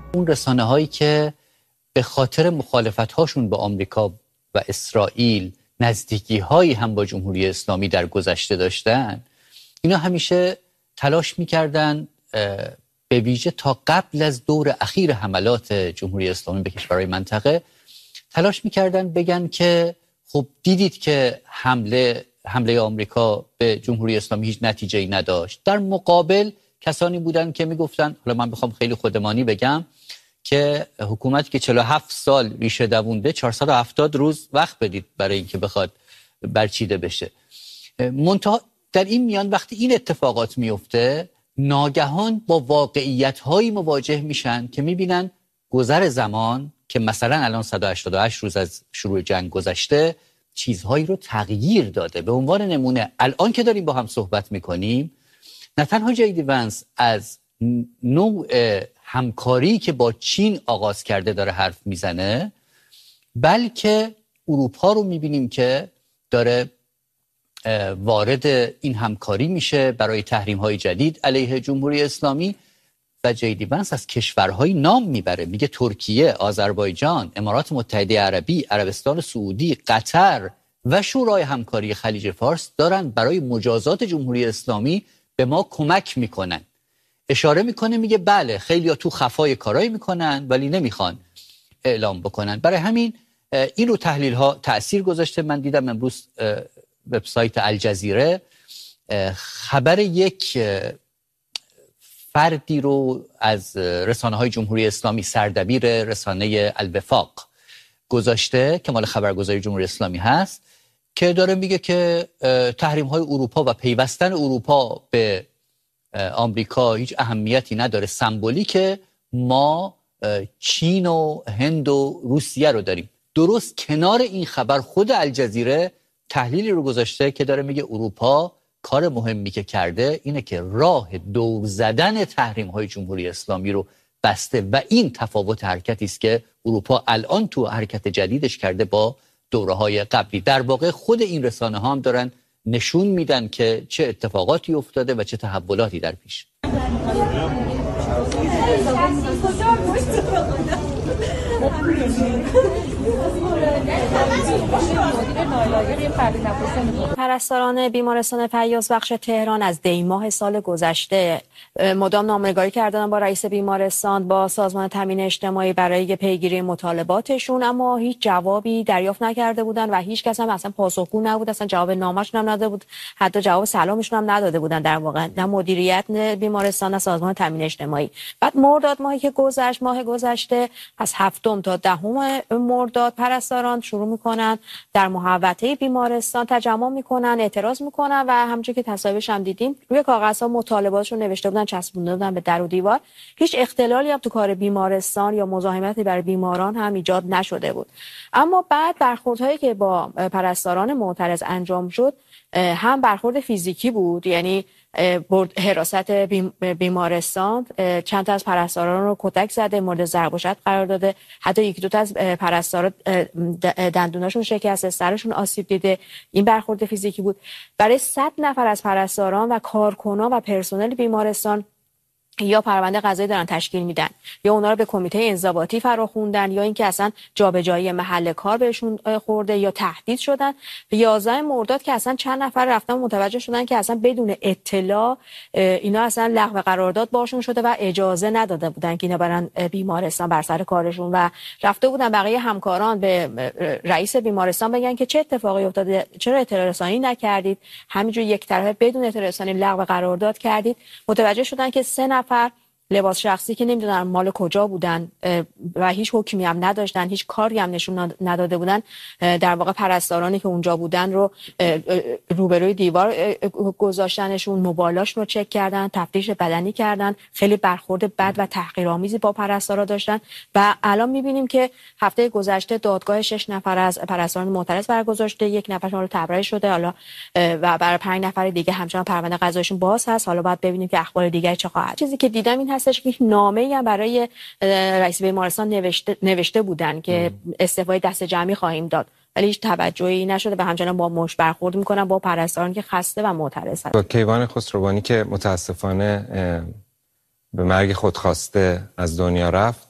اون رسانه هایی که به خاطر مخالفت هاشون با آمریکا و اسرائیل نزدیکی هایی هم با جمهوری اسلامی در گذشته داشتن، اینا همیشه تلاش میکردن به ویژه تا قبل از دور اخیر حملات جمهوری اسلامی به کشورهای منطقه تلاش میکردن بگن که خب دیدید که حمله آمریکا به جمهوری اسلامی هیچ نتیجه‌ای نداشت. در مقابل کسانی بودن که میگفتن، حالا من بخوام خیلی خودمانی بگم، که حکومتی که 47 سال ریشه دوونده 470 روز وقت بدید برای اینکه بخواد برچیده بشه. منتها در این میان وقتی این اتفاقات میفته، ناگهان با واقعیت‌هایی مواجه میشن که میبینن گذر زمان که مثلا الان 188 روز از شروع جنگ گذشته چیزهایی رو تغییر داده. به عنوان نمونه الان که داریم با هم صحبت میکنیم، نه تنها جی ونس از نوع همکاری که با چین آغاز کرده داره حرف میزنه، بلکه اروپا رو میبینیم که داره وارد این همکاری میشه برای تحریم‌های جدید علیه جمهوری اسلامی. و جی ونس از کشورهای نام میبره، میگه ترکیه، آذربایجان، امارات متحده عربی، عربستان سعودی، قطر و شورای همکاری خلیج فارس دارن برای مجازات جمهوری اسلامی به ما کمک میکنن. اشاره میکنه، میگه بله خیلی ها تو خفای کارایی میکنن ولی نمیخوان اعلام بکنن. برای همین این رو تحلیل ها تأثیر گذاشته. من دیدم امروز وبسایت الجزیره خبر یک فردی رو از رسانه های جمهوری اسلامی، سردبیر رسانه الوفاق گذاشته که مال خبرگزاری جمهوری اسلامی هست، که داره میگه که تحریم های اروپا و پیوستن اروپا به آمریکا هیچ اهمیتی نداره، سمبولیکه. ما چین و هند و روسیه رو داریم. درست کنار این خبر خود الجزیره تحلیلی رو گذاشته که داره میگه اروپا کار مهمی که کرده اینه که راه دور زدن تحریم های جمهوری اسلامی رو بسته و این تفاوت حرکتی است که اروپا الان تو حرکت جدیدش کرده با دوره های قبلی. در واقع خود این رسانه ها هم دارن نشون میدن که چه اتفاقاتی افتاده و چه تحولاتی در پیش. پرستاران بیمارستان فیاض بخش تهران از دی ماه سال گذشته مدام نامه‌نگاری کردن با رئیس بیمارستان، با سازمان تامین اجتماعی برای پیگیری مطالباتشون، اما هیچ جوابی دریافت نکرده بودن و هیچ کس هم اصلا پاسخگو نبود، اصلا جواب نامه‌شون هم نداده بود، حتی جواب سلامشون هم نداده بودن در واقع، نه مدیریت بیمارستان نه سازمان تامین اجتماعی. بعد مرداد ماهی که گذشت، ماه گذشته، از 7 تا 10 مرداد پرستاران شروع میکنن در محوطه بیمارستان تجمع میکنن، اعتراض میکنن و همونجوری که تصاویرش هم دیدیم روی کاغذها مطالباتشون نوشته بودن، چسبونده بودن به در و دیوار. هیچ اختلالی هم تو کار بیمارستان یا مزاحمتی برای بیماران هم ایجاد نشده بود. اما بعد برخوردهایی که با پرستاران معترض انجام شد هم برخورد فیزیکی بود، یعنی حراست بیمارستان، چند تا از پرستاران رو کتک زده، مورد ضرب و شتم قرار داده، حتی یکی دو تا از پرستارا دندوناشون شکسته، سرشون آسیب دیده. این برخورد فیزیکی بود. برای 100 نفر از پرستاران و کارکنان و پرسنل بیمارستان یا پرونده قضایی دارن تشکیل میدن، یا اونا رو به کمیته انضباطی فراخوندن، یا اینکه اصلا جابجایی محل کار بهشون خورده یا تهدید شدن. 11 مرداد که اصلا چند نفر رفتن متوجه شدن که اصلا بدون اطلاع اینا اصلا لغو قرارداد باشون شده و اجازه نداده بودن که اینا برن بیمارستان بر سر کارشون و رفته بودن بقیه همکاران به رئیس بیمارستان بگن که چه اتفاقی افتاده، چرا اطلاع رسانی نکردید، همینجوری یک طرفه بدون اطلاع رسانی لغو قرارداد کردید. متوجه شدن که 3 نفر لباس شخصی که نمیدونن مال کجا بودن و هیچ حکمی هم نداشتن، هیچ کاری هم نشون نداده بودن، در واقع پرستارانی که اونجا بودن رو روبروی دیوار گذاشتنشون، موبایلاشون رو چک کردن، تفتیش بدنی کردن، خیلی برخورد بد و تحقیرآمیزی با پرستارا داشتن. و الان میبینیم که هفته گذشته دادگاه 6 نفر از پرستاران معترض برگزارده، 1 نفر مورد تبرئه شده، حالا و برای 5 نفر دیگه همچنان پرونده قضاییشون باز هست. حالا باید ببینیم که اخبار دیگه چه خواهد. چیزی که دیدم این هستش که نامه‌ای هم برای رئیس بیمارستان نوشته بودن که استعفای دست جمعی خواهیم داد، ولی هیچ توجهی نشده و همچنان با مش برخورد میکنن با پرستاران که خسته و معترض هستند. با کیوان خسروانی که متاسفانه به مرگ خودخواسته از دنیا رفت،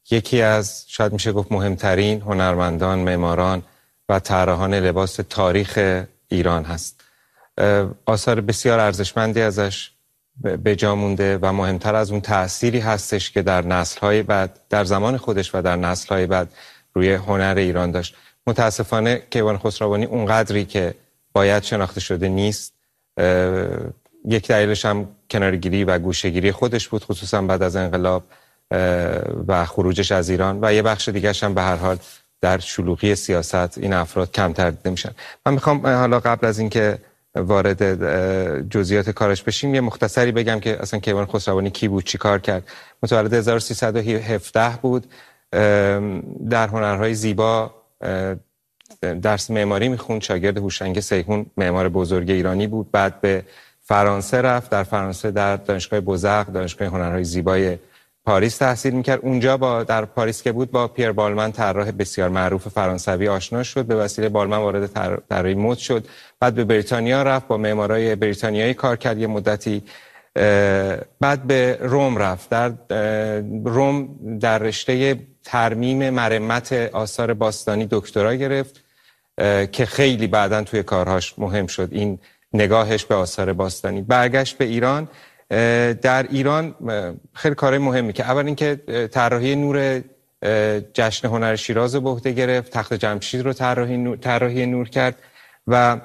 یکی از شاید میشه گفت مهمترین هنرمندان، معماران و طراحان لباس تاریخ ایران هست. آثار بسیار ارزشمندی ازش به جا مونده و مهمتر از اون تأثیری هستش که در نسل‌های بعد، در زمان خودش و در نسل‌های بعد روی هنر ایران داشت. متاسفانه کیوان خسروانی اونقدری که باید شناخته شده نیست. یک دلیلش هم کنارگیری و گوشه‌گیری خودش بود، خصوصا بعد از انقلاب و خروجش از ایران، و یه بخش دیگرش هم به هر حال در شلوغی سیاست این افراد کمتر دیده میشن. من میخوام حالا قبل از اینکه وارد جزئیات کارش بشیم یه مختصری بگم که اصلا کیوان خسروانی کی بود، چی کار کرد. متولد 1317 بود. در هنرهای زیبا درس معماری میخوند، شاگرد هوشنگ سیحون معمار بزرگ ایرانی بود. بعد به فرانسه رفت، در فرانسه در دانشگاه بوزق، دانشگاه هنرهای زیبای پاریس تحصیل میکرد. اونجا در پاریس که بود با پیر بالمن طراح بسیار معروف فرانسوی آشنا شد. به وسیله بالمن وارد طراحی مد شد. بعد به بریتانیا رفت، با معمارای بریتانیایی کار کرد یه مدتی. بعد به روم رفت. در روم در رشته ترمیم مرمت آثار باستانی دکترا گرفت که خیلی بعداً توی کارهاش مهم شد این نگاهش به آثار باستانی. برگشت به ایران. در ایران خیلی کارهای مهمی که اول اینکه طراحی نور جشن هنر شیراز رو به عهده گرفت، تخت جمشید رو طراحی نور کرد و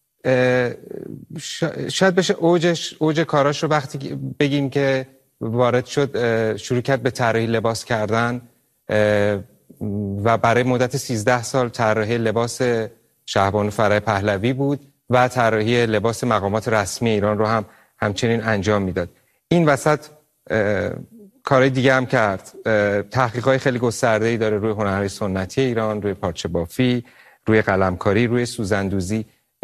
شاید بشه اوج کاراش رو وقتی بگیم که وارد شد، شروع کرد به طراحی لباس کردن و برای مدت 13 سال طراحی لباس شهبانو فرح پهلوی بود و طراحی لباس مقامات رسمی ایران رو هم همچنین انجام میداد. این وسط کارهای دیگه هم کرد. تحقیقات خیلی گسترده‌ای داره روی هنرهای سنتی ایران، روی پارچه بافی، روی قلمکاری، روی سوزندوزی.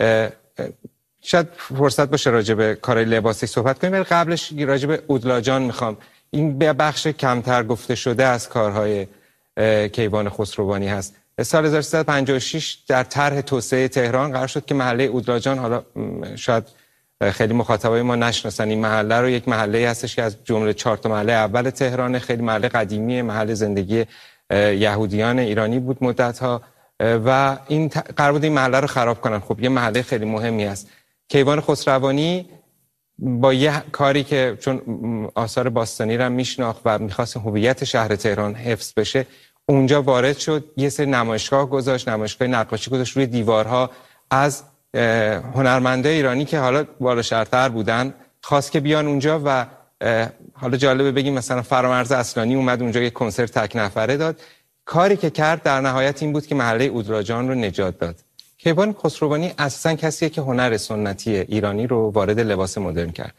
شاید فرصت باشه راجع به کارهای لباسی صحبت کنیم، ولی قبلش راجع به اودلاجان میخوام. این بخش کمتر گفته شده از کارهای کیوان خسروانی هست. سال 1356 در طرح توسعه تهران قرار شد که محله اودلاجان، حالا شاید خیلی مخاطبای ما نشناسن این محله رو، یک محله هستش که از جمله 4 تا محله اول تهران، خیلی محله قدیمی، محل زندگی یهودیان ایرانی بود مدت‌ها و این قرار بود این محله رو خراب کنن. خب یه محله خیلی مهمی است. کیوان خسروانی با یه کاری که چون آثار باستانی رو میشناخت و می‌خواست هویت شهر تهران حفظ بشه، اونجا وارد شد، یه سری نمایشگاه گذاشت، نمایشگاه نقاشی گذاشت روی دیوارها از هنرمندای ایرانی که حالا بالا شهرتر بودن، خواست که بیان اونجا و حالا جالبه بگیم مثلا فرامرز اصلانی اومد اونجا یک کنسرت تک نفره داد. کاری که کرد در نهایت این بود که محله اودلاجان رو نجات داد. کیوان خسروانی اساساً کسیه که هنر سنتی ایرانی رو وارد لباس مدرن کرد.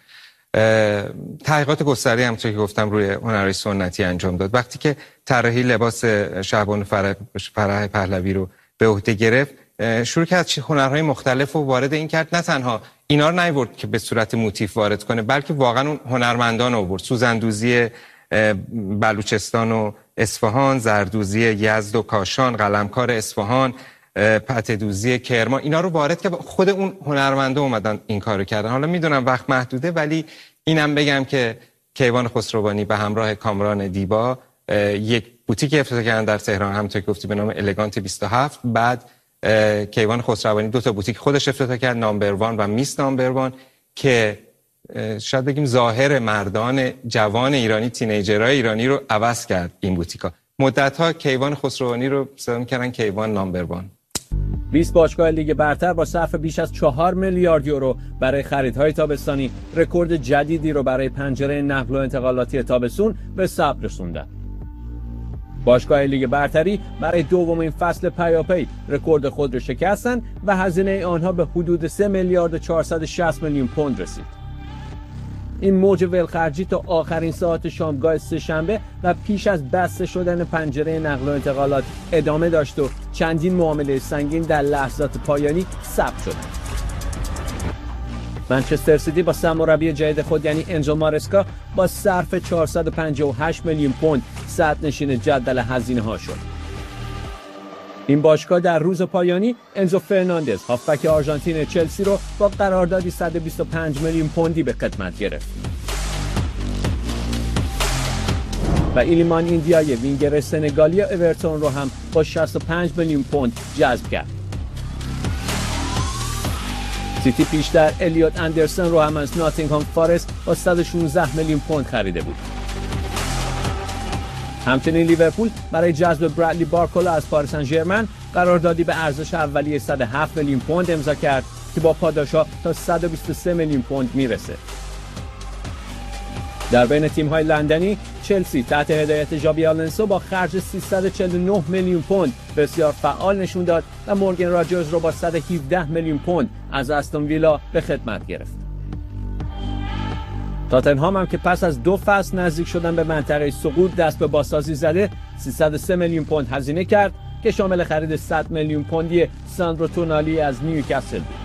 تحقیقات گسترده همونطور که گفتم روی هنرهای سنتی انجام داد. وقتی که طراحی لباس شهبانو فرح پهلوی رو به عهده گرفت، شروع کرد هنرهای مختلف رو وارد این کرد. نه تنها اینا رو نیورد که به صورت موتیف وارد کنه، بلکه واقعا اون هنرمندان رو آورد. سوزندوزی بلوچستان و اصفهان، زردوزی یزد و کاشان، قلمکار اصفهان، پته‌دوزی کرمان، اینا رو وارد که خود اون هنرمندا اومدن این کارو کردن. حالا میدونم وقت محدوده، ولی اینم بگم که کیوان خسروانی به همراه کامران دیبا یک بوتیک افتتاح کردن در تهران، همونطور که گفتی به نام الگانت 27. بعد کیوان خسروانی 2 تا بوتیک خودش افتتاح کرد، نامبروان و میس نامبروان، که شاید بگیم ظاهر مردان جوان ایرانی، تینیجرهای ایرانی رو عوض کرد این بوتیکا. مدت‌ها کیوان خسروانی رو صدا می‌کردن کیوان نامبروان. 20 باشگاه لیگ برتر با صرف بیش از 4 میلیارد یورو برای خریدهای تابستانی رکورد جدیدی رو برای پنجره نقل و انتقالاتی تابستون به ثبت رسوندند. باشگاه لیگ برتری برای دومین فصل پیاپی رکورد خود را شکستند و هزینه آنها به حدود 3 میلیارد و 460 میلیون پوند رسید. این موج ولخرجی تا آخرین ساعت شامگاه سه‌شنبه و پیش از بسته شدن پنجره نقل و انتقالات ادامه داشت و چندین معامله سنگین در لحظات پایانی ثبت شدند. منچستر سیتی با سرمربی جدید خود یعنی انزو مارسکا با صرف 458 میلیون پوند صدرنشین جدول هزینه‌ها شد. این باشگاه در روز پایانی انزو فرناندز هافبک آرژانتین چلسی رو با قراردادی 125 میلیون پوندی به خدمت گرفت. و ایلیمان ایندیای وینگر سنگالی اورتون رو هم با 65 میلیون پوند جذب کرد. سیتی پیشتر الیوت اندرسن رو هم از ناتینگهام فارست با 116 میلیون پوند خریده بود. همچنین لیورپول برای جذب برادلی بارکولا از پاریس سن ژرمن قراردادی به ارزش اولیه 107 میلیون پوند امضا کرد که با پاداش‌ها تا 123 میلیون پوند میرسه. در بین تیم‌های لندنی چلسی تحت هدایت ژابی آلونسو با خرج 349 میلیون پوند بسیار فعال نشون داد و مورگان راجرز رو با 117 میلیون پوند از استون ویلا به خدمت گرفت. تاتنهام هم که پس از 2 فصل نزدیک شدن به منطقه سقوط دست به بازسازی زده 303 میلیون پوند هزینه کرد که شامل خرید 100 میلیون پوندی ساندرو تونالی از نیوکاسل بود.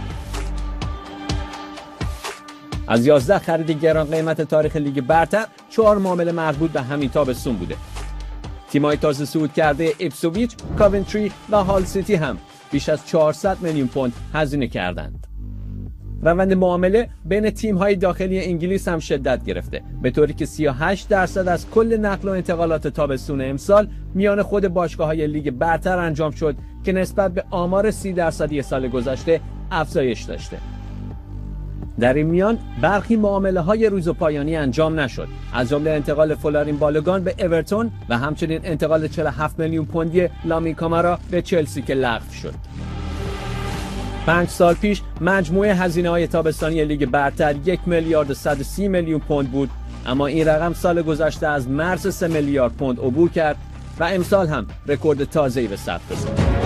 از 11 خرید گران قیمت تاریخ لیگ برتر 4 معامله مربوط به همین تابستون بوده. تیم‌های تازه صعود کرده ایپسویچ، کاونتری و هال سیتی هم بیش از 400 میلیون پوند هزینه کردند. روند معامله بین تیم‌های داخلی انگلیس هم شدت گرفته، به طوری که 38% از کل نقل و انتقالات تابستون امسال میان خود باشگاه‌های لیگ برتر انجام شد که نسبت به آمار 30% سال گذشته افزایش داشته. در این میان برخی معامله‌های روز پایانی انجام نشد، از جمله انتقال فلارین بالوگان به اورتون و همچنین انتقال 47 میلیون پوندی لامین کامارا به چلسی که لغو شد. 5 سال پیش مجموع هزینه‌های تابستانی لیگ برتر 1 میلیارد و 130 میلیون پوند بود، اما این رقم سال گذشته از مرز 3 میلیارد پوند عبور کرد و امسال هم رکورد تازه‌ای به ثبت رسید.